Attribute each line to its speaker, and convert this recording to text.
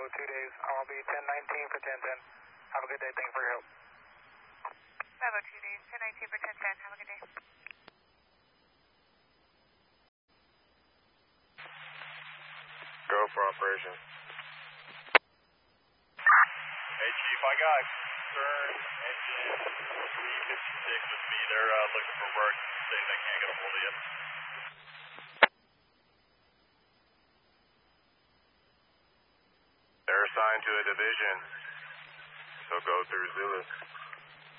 Speaker 1: Bravo 2 days. I'll be 1019 for 1010. Have a good day. Thank you for your help.
Speaker 2: Bravo 2 days, 1019 for 1010. Have a good day.
Speaker 3: Go for operation.
Speaker 4: Hey, Chief, I got Stern engine 356 with me. They're looking for work, saying they can't get a hold of you.
Speaker 3: They're assigned to a division, so go through Zulu.